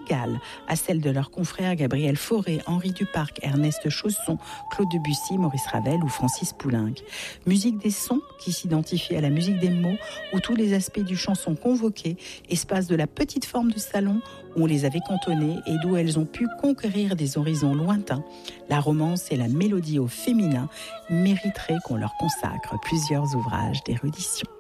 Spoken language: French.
égale à celle de leurs confrères Gabriel Fauré, Henri Duparc, Ernest Chausson, Claude Debussy, Maurice Ravel ou Francis Poulenc. Musique des sons qui s'identifie à la musique des mots, où tous les aspects du chant sont convoqués, espace de la petite forme de salon où on les avait cantonnées et d'où elles ont pu conquérir des horizons lointains. La romance et la mélodie au féminin mériteraient qu'on leur consacre plusieurs ouvrages d'érudition.